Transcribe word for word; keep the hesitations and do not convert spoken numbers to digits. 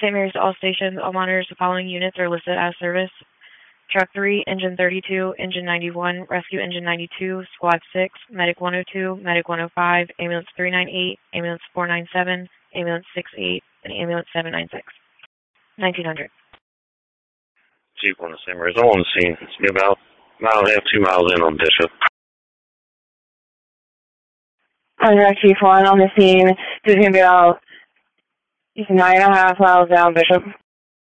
Saint Mary's to all stations. All monitors, the following units are listed as service. Truck three, Engine thirty-two, Engine ninety-one, Rescue Engine ninety-two, Squad six, Medic one oh two, Medic one oh five, Ambulance three ninety-eight, Ambulance four ninety-seven, Ambulance sixty-eight, and Ambulance seven ninety-six. nineteen hundred. Chief one to Saint Mary's. I'm on the scene. It's be about a mile and a half, two miles in on Bishop. Under Chief one on the scene. It's going to be about nine and a half miles down Bishop.